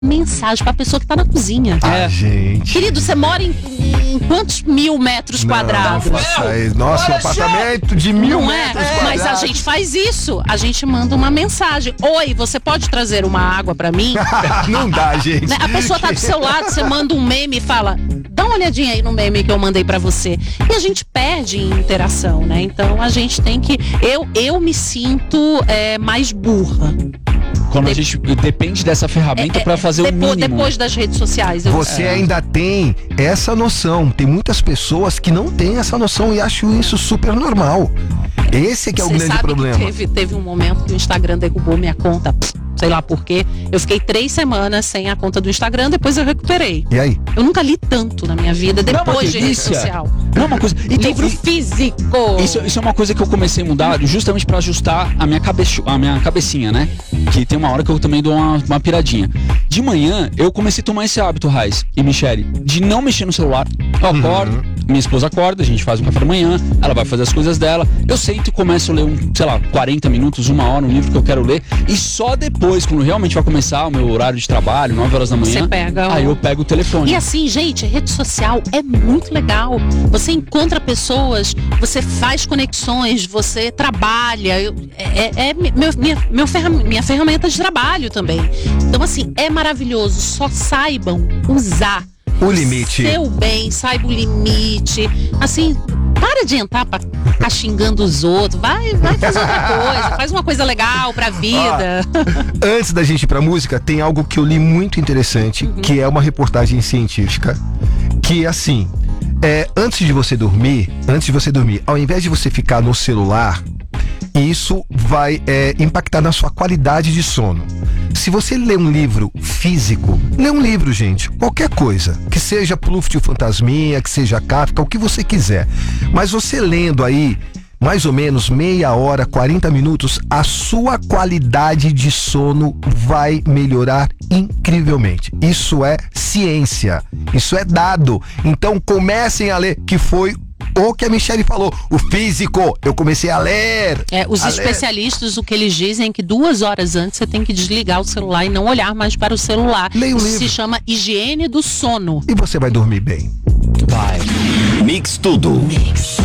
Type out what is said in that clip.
mensagem pra pessoa que tá na cozinha. Gente. Querido, você mora em quantos 1000 metros quadrados? Nossa, um apartamento de 1000 Não metros é? quadrados. Mas a gente faz isso. A gente manda uma mensagem. Oi, você pode trazer uma água pra mim? Não dá, gente. Né? A pessoa tá do seu lado, você manda um meme e fala, dá uma olhadinha aí no meme que eu mandei pra você. E a gente perde em interação, né? Então a gente tem que... Eu me sinto mais burra. Quando a gente depende dessa ferramenta pra fazer o mínimo. Depois das redes sociais. Você ainda tem essa noção. Tem muitas pessoas que não têm essa noção e acham isso super normal. Esse que é o grande problema. Teve um momento que o Instagram derrubou minha conta. Sei lá por quê. Eu fiquei 3 semanas sem a conta do Instagram, depois eu recuperei. E aí? Eu nunca li tanto na minha vida depois de rede social. Não é uma coisa. Então, livro físico. Isso é uma coisa que eu comecei a mudar justamente pra ajustar a minha cabecinha, né? Que tem uma hora que eu também dou uma piradinha. De manhã, eu comecei a tomar esse hábito, Raiz e Michele, de não mexer no celular. Eu acordo, minha esposa acorda, a gente faz um café da manhã, ela vai fazer as coisas dela. Eu sento e começo a ler 40 minutos, 1 hora, um livro que eu quero ler. E só depois, quando realmente vai começar o meu horário de trabalho, 9 horas da manhã, aí eu pego o telefone. E assim, gente, rede social é muito legal. Você encontra pessoas, você faz conexões, você trabalha. Minha ferramenta de trabalho também. Então, assim, é maravilhoso. Só saibam usar o limite. Seu bem, saiba o limite. Assim, para de entrar pra ficar xingando os outros. Vai fazer outra coisa. Faz uma coisa legal pra vida. Antes da gente ir pra música, tem algo que eu li muito interessante, que é uma reportagem científica. Que, assim, antes de você dormir, ao invés de você ficar no celular, isso vai impactar na sua qualidade de sono. Se você lê um livro físico, lê um livro, gente, qualquer coisa, que seja Pluft e o Fantasminha, que seja Kafka, o que você quiser. Mas você lendo aí, mais ou menos meia hora, 40 minutos, a sua qualidade de sono vai melhorar incrivelmente. Isso é ciência, isso é dado. Então comecem a ler, que foi o que a Michele falou, o físico. Eu comecei a ler. Os especialistas, o que eles dizem é que 2 horas antes você tem que desligar o celular e não olhar mais para o celular. Leia um livro. Se chama higiene do sono. E você vai dormir bem. Vai. Mix Tudo.